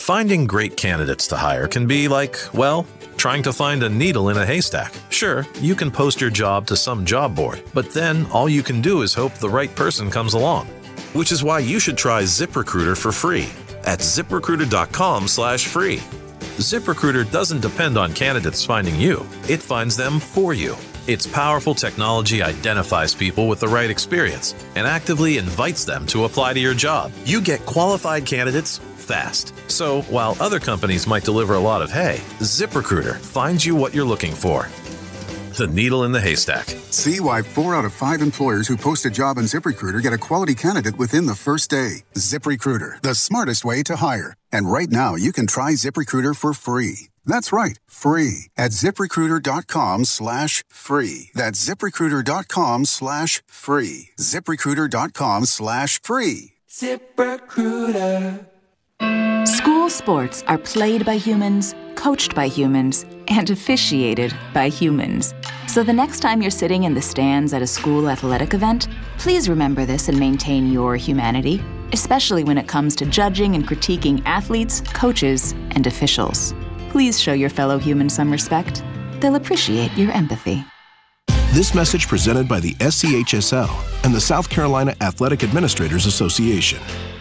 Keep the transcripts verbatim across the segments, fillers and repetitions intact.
Finding great candidates to hire can be like, well, trying to find a needle in a haystack. Sure, you can post your job to some job board, but then all you can do is hope the right person comes along. Which is why you should try ZipRecruiter for free at ZipRecruiter.com slash free. ZipRecruiter doesn't depend on candidates finding you. It finds them for you. Its powerful technology identifies people with the right experience and actively invites them to apply to your job. You get qualified candidates fast. So while other companies might deliver a lot of hay, ZipRecruiter finds you what you're looking for. The needle in the haystack. See why four out of five employers who post a job on ZipRecruiter get a quality candidate within the first day. ZipRecruiter, the smartest way to hire. And right now, you can try ZipRecruiter for free. That's right, free at ZipRecruiter.com slash free. That's ZipRecruiter.com slash free. ZipRecruiter.com slash free. ZipRecruiter. School sports are played by humans, coached by humans, and officiated by humans. So the next time you're sitting in the stands at a school athletic event, please remember this and maintain your humanity, especially when it comes to judging and critiquing athletes, coaches, and officials. Please show your fellow humans some respect. They'll appreciate your empathy. This message presented by the S C H S L and the South Carolina Athletic Administrators Association.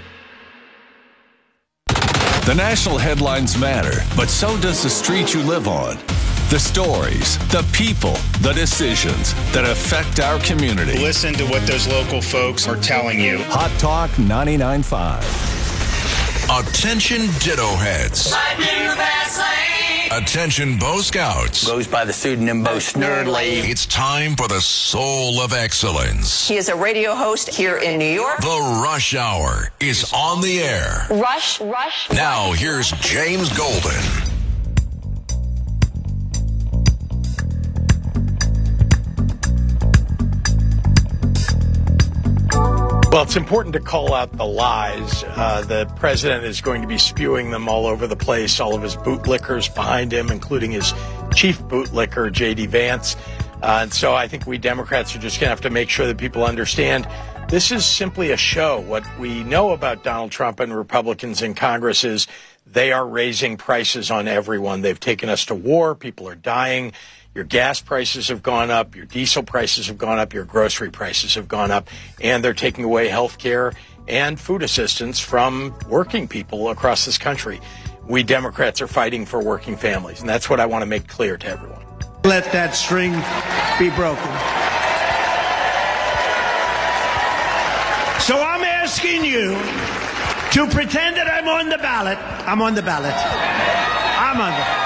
The national headlines matter, but so does the street you live on. The stories, the people, the decisions that affect our community. Listen to what those local folks are telling you. Hot Talk ninety-nine point five. Attention Ditto Heads. I do that same. Attention Bo Scouts. Goes by the pseudonym Bo Snerdley. It's time for the Soul of Excellence. He is a radio host here in New York. The Rush Hour is on the air. Rush, rush. Now here's James Golden. Well, it's important to call out the lies. Uh, the president is going to be spewing them all over the place, all of his bootlickers behind him, including his chief bootlicker, J D. Vance. Uh, and so I think we Democrats are just going to have to make sure that people understand this is simply a show. What we know about Donald Trump and Republicans in Congress is they are raising prices on everyone. They've taken us to war. People are dying. Your gas prices have gone up, your diesel prices have gone up, your grocery prices have gone up, and they're taking away health care and food assistance from working people across this country. We Democrats are fighting for working families, and that's what I want to make clear to everyone. Let that string be broken. So I'm asking you to pretend that I'm on the ballot. I'm on the ballot. I'm on the ballot.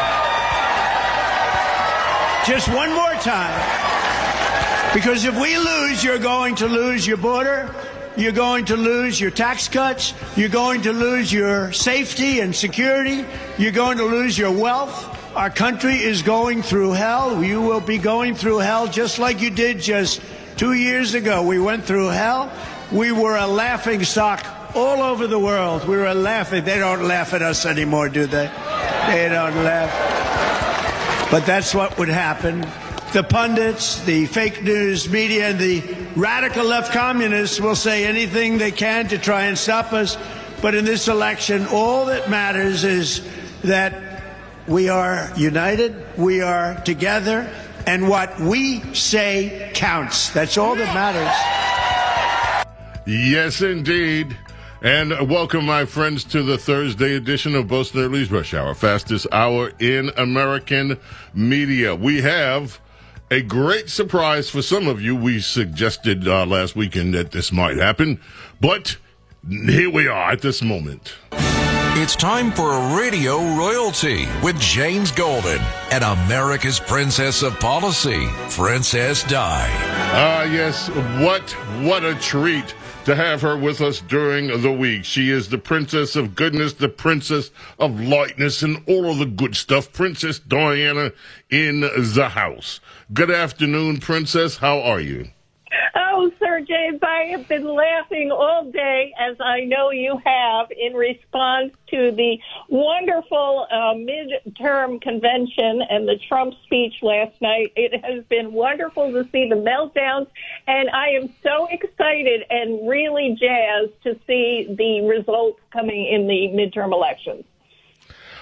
Just one more time. Because if we lose, you're going to lose your border. You're going to lose your tax cuts. You're going to lose your safety and security. You're going to lose your wealth. Our country is going through hell. You will be going through hell just like you did just two years ago. We went through hell. We were a laughing stock all over the world. We were laughing. They don't laugh at us anymore, do they? They don't laugh. But that's what would happen. The pundits, the fake news media, and the radical left communists will say anything they can to try and stop us. But in this election, all that matters is that we are united, we are together, and what we say counts. That's all that matters. Yes, indeed. And welcome, my friends, to the Thursday edition of Bo Snerdley's Rush Hour, fastest hour in American media. We have a great surprise for some of you. We suggested uh, last weekend that this might happen, but here we are at this moment. It's time for Radio Royalty with James Golden and America's Princess of Policy, Princess Di. Ah, uh, yes, what, what a treat to have her with us during the week. She is the princess of goodness, the princess of lightness, and all of the good stuff. Princess Diana in the house. Good afternoon, Princess. How are you? Oh, Sir James, I have been laughing all day, as I know you have, in response to the wonderful uh, midterm convention and the Trump speech last night. It has been wonderful to see the meltdowns, and I am so excited and really jazzed to see the results coming in the midterm elections.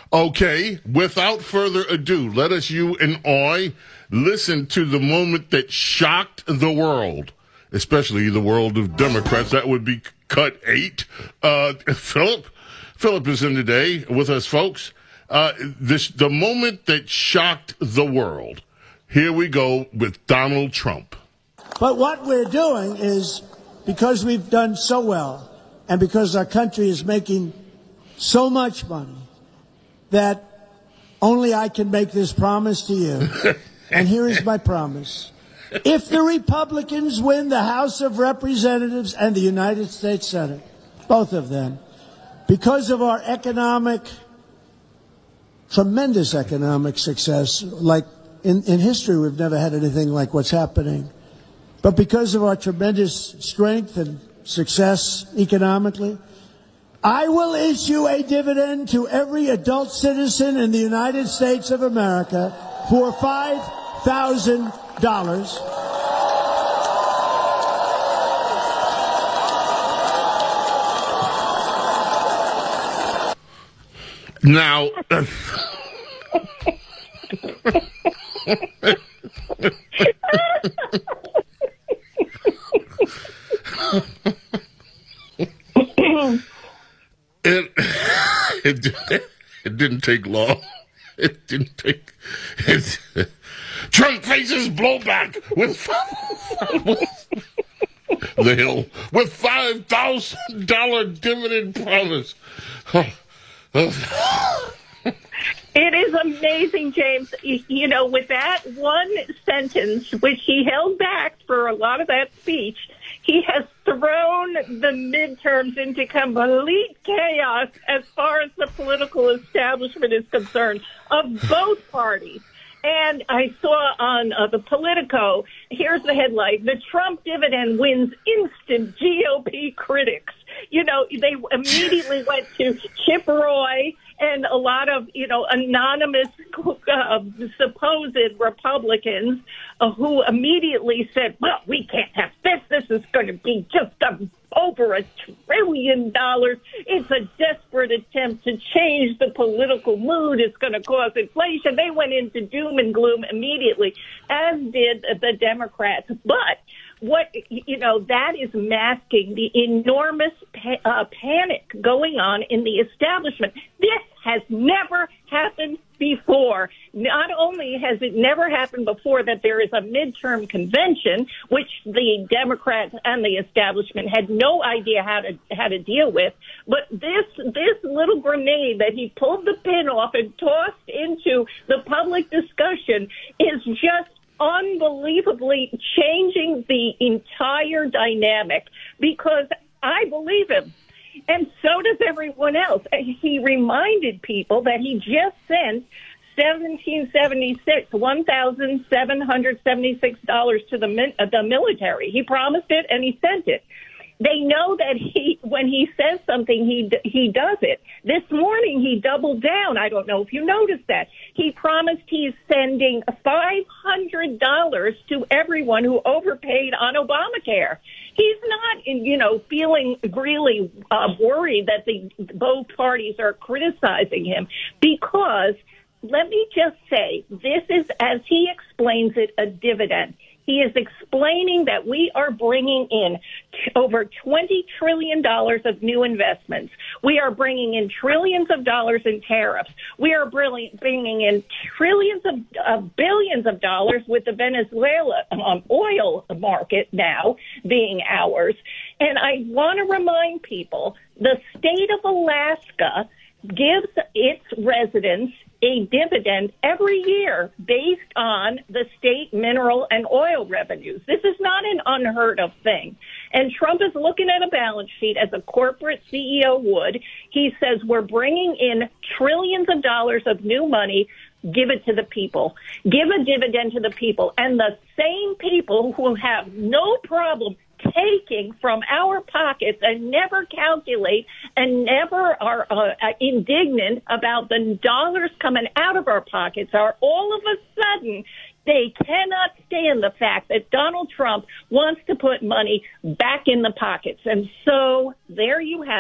Okay, without further ado, let us, you and I, listen to the moment that shocked the world, especially the world of Democrats. That would be cut eight. Uh, Philip, Philip is in today with us, folks. Uh, this the moment that shocked the world. Here we go with Donald Trump. But what we're doing is, because we've done so well, and because our country is making so much money, that only I can make this promise to you. And here is my promise. If the Republicans win the House of Representatives and the United States Senate, both of them, because of our economic, tremendous economic success, like in, in history we've never had anything like what's happening, but because of our tremendous strength and success economically, I will issue a dividend to every adult citizen in the United States of America for five thousand dollars. Now, It, it it didn't take long. It didn't take. It, Trump faces blowback with, with the Hill with five thousand dollar dividend promise. It is amazing, James. You know, with that one sentence, which he held back for a lot of that speech, he has thrown the midterms into complete chaos as far as the political establishment is concerned of both parties. And I saw on uh, the Politico, here's the headline: the Trump dividend wins instant G O P critics. You know, they immediately went to Chip Roy and a lot of, you know, anonymous uh, supposed Republicans uh, who immediately said, well, we can't have this. This is going to be just a, over a trillion dollars. It's a desperate attempt to change the political mood. It's going to cause inflation. They went into doom and gloom immediately, as did the Democrats. But what, you know, that is masking the enormous pa- uh, panic going on in the establishment. This has never happened before. Not only has it never happened before that there is a midterm convention, which the Democrats and the establishment had no idea how to how to deal with, but this this little grenade that he pulled the pin off and tossed into the public discussion is just unbelievably changing the entire dynamic, because I believe him. And so does everyone else. He reminded people that he just sent seventeen seventy-six, one thousand seven hundred seventy-six dollars to the uh, the military. He promised it and he sent it. They know that he, when he says something, he he does it. This morning, he doubled down. I don't know if you noticed that. He promised he's sending five hundred dollars to everyone who overpaid on Obamacare. He's not, you know, feeling really uh, worried that the both parties are criticizing him, because let me just say, this is, as he explains it, a dividend. He is explaining that we are bringing in t- over twenty trillion dollars of new investments. We are bringing in trillions of dollars in tariffs. We are bringing in trillions of uh, billions of dollars with the Venezuela um, oil market now being ours. And I want to remind people, the state of Alaska gives its residents a dividend every year based on the state mineral and oil revenues. This is not an unheard of thing. And Trump is looking at a balance sheet as a corporate C E O would. He says, we're bringing in trillions of dollars of new money. Give it to the people. Give a dividend to the people. And the same people who have no problem taking from our pockets and never calculate and never are uh, indignant about the dollars coming out of our pockets are all of a sudden, they cannot stand the fact that Donald Trump wants to put money back in the pockets. And so there you have it.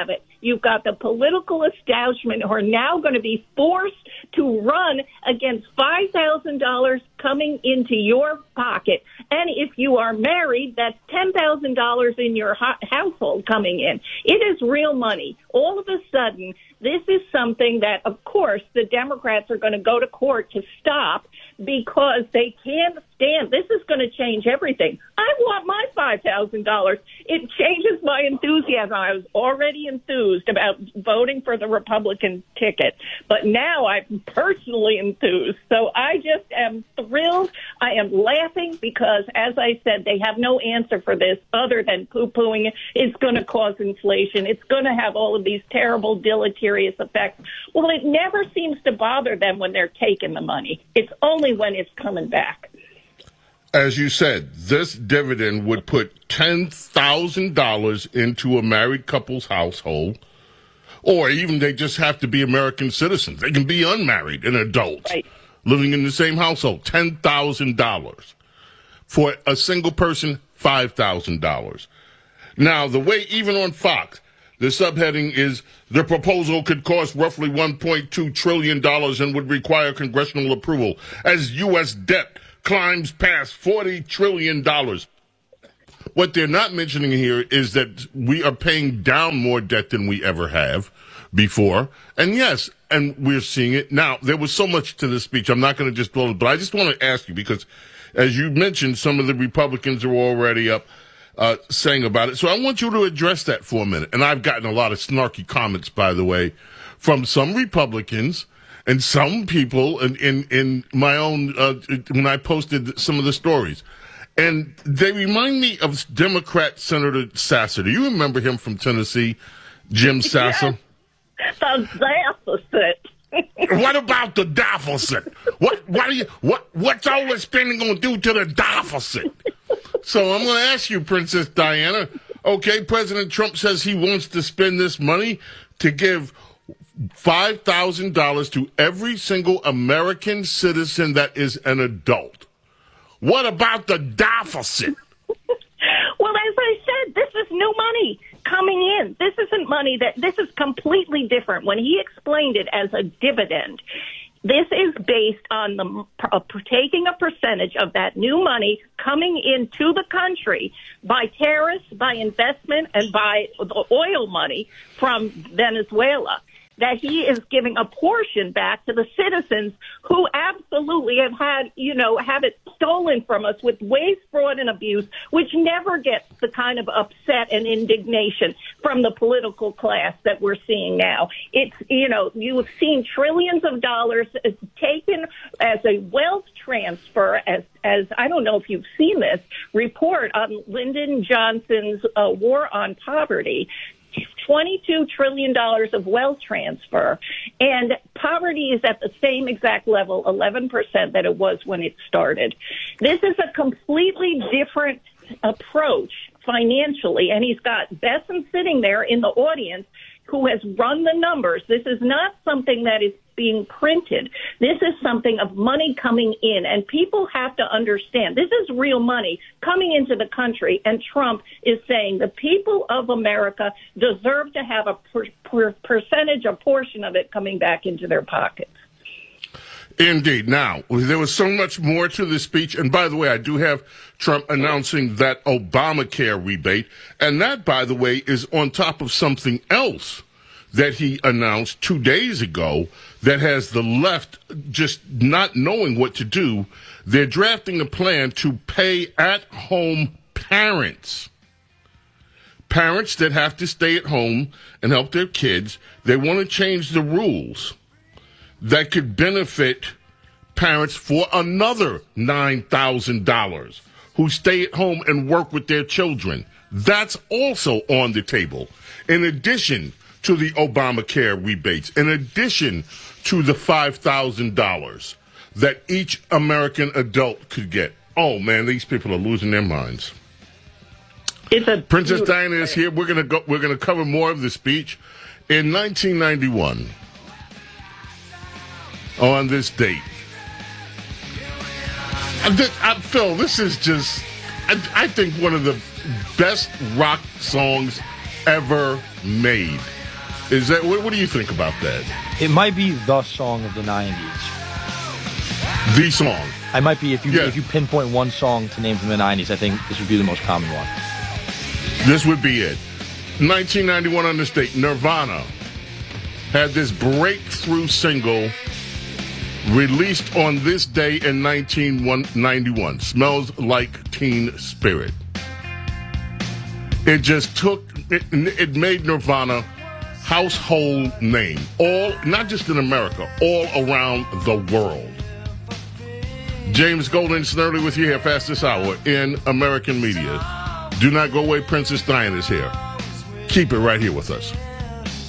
You've got the political establishment who are now going to be forced to run against five thousand dollars coming into your pocket. And if you are married, that's ten thousand dollars in your ho- household coming in. It is real money. All of a sudden, this is something that, of course, the Democrats are going to go to court to stop because they can't stand. This is going to change everything. I want my five thousand dollars. It changes my enthusiasm. I was already enthused about voting for the Republican ticket, but now I'm personally enthused. So I just am thrilled. I am laughing because, as I said, they have no answer for this other than poo-pooing it. It's going to cause inflation. It's going to have all of these terrible deleterious effects. Well, it never seems to bother them when they're taking the money. It's only when it's coming back. As you said, this dividend would put ten thousand dollars into a married couple's household, or even they just have to be American citizens. They can be unmarried and adults right. living in the same household. ten thousand dollars. For a single person, five thousand dollars. Now, the way, even on Fox, the subheading is, the proposal could cost roughly one point two trillion dollars and would require congressional approval as U S debt climbs past forty trillion dollars. What they're not mentioning here is that we are paying down more debt than we ever have before. And yes, and we're seeing it now. There was so much to this speech. I'm not going to just blow it, but I just want to ask you, because as you mentioned, some of the Republicans are already up uh, saying about it. So I want you to address that for a minute. And I've gotten a lot of snarky comments, by the way, from some Republicans and some people in, in, in my own, uh, when I posted some of the stories. And they remind me of Democrat Senator Sasser. Do you remember him from Tennessee, Jim Sasser? Yes, the deficit. What about the deficit? What what are you what what's all this spending going to do to the deficit? So I'm going to ask you, Princess Diana. Okay, President Trump says he wants to spend this money to give five thousand dollars to every single American citizen that is an adult. What about the deficit? Well, as I said, this is new money coming in. This isn't money that, this is completely different. When he explained it as a dividend, this is based on the uh, taking a percentage of that new money coming into the country by tariffs, by investment, and by the oil money from Venezuela, that he is giving a portion back to the citizens who absolutely have had, you know, have it stolen from us with waste, fraud, and abuse, which never gets the kind of upset and indignation from the political class that we're seeing now. It's, you know, you have seen trillions of dollars taken as a wealth transfer, as, as I don't know if you've seen this report on Lyndon Johnson's uh, war on poverty. twenty-two trillion dollars of wealth transfer, and poverty is at the same exact level, eleven percent, that it was when it started. This is a completely different approach financially, and he's got Besson sitting there in the audience who has run the numbers. This is not something that is being printed. This is something of money coming in, and people have to understand this is real money coming into the country, and Trump is saying the people of America deserve to have a per- per- percentage, a portion of it coming back into their pockets. Indeed. Now, there was so much more to this speech. And by the way, I do have Trump announcing that Obamacare rebate. And that, by the way, is on top of something else that he announced two days ago that has the left just not knowing what to do. They're drafting a plan to pay at-home parents. Parents that have to stay at home and help their kids. They want to change the rules that could benefit parents for another nine thousand dollars who stay at home and work with their children. That's also on the table, in addition to the Obamacare rebates, in addition to the five thousand dollars that each American adult could get. Oh, man, these people are losing their minds. It's a Princess Diana is here. We're going to go. We're going to cover more of the speech. In nineteen ninety-one, on this date, I, I, Phil, this is just, I, I think, one of the best rock songs ever made. Is that what, what do you think about that? It might be the song of the nineties. The song. I might be if you Yeah. if you pinpoint one song to name from the nineties. I think this would be the most common one. This would be it. nineteen ninety-one Understate, Nirvana had this breakthrough single released on this day in nineteen ninety-one. Smells Like Teen Spirit. It just took, it, it made Nirvana household name, all, not just in America, all around the world. James Golden, Snerdley with you here, fastest hour in American media. Do not go away, Princess Diana's here. Keep it right here with us.